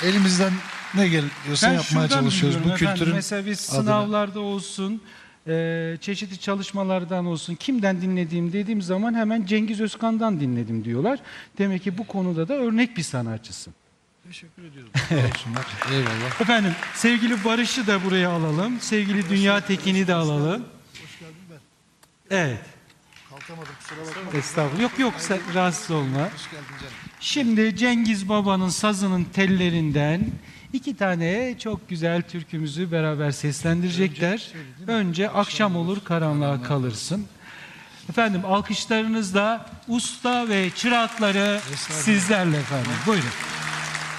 elimizden ne geliyorsa Ben yapmaya şuradan çalışıyoruz. Bu biliyorum efendim, kültürün mesela biz adına. sınavlarda olsun, çeşitli çalışmalardan olsun, kimden dinlediğim dediğim zaman hemen Cengiz Özkan'dan dinledim diyorlar. Demek ki bu konuda da örnek bir sanatçısın. Teşekkür ediyorum. Sağ olsunlar. Eyvallah. Efendim, sevgili Barış'ı da buraya alalım. Sevgili Dünya Tekin'i de alalım. Hoş geldin ben. Evet. Kalkamadım, kusura bakma. Estağfurullah. Yok yok, sen rahatsız olma. Hoş geldin canım. Şimdi Cengiz Baba'nın sazının tellerinden 2 tane çok güzel türkümüzü beraber seslendirecekler. Önce akşam olur karanlığa kalırsın. Efendim, alkışlarınızla usta ve çırakları sizlerle efendim. Buyurun.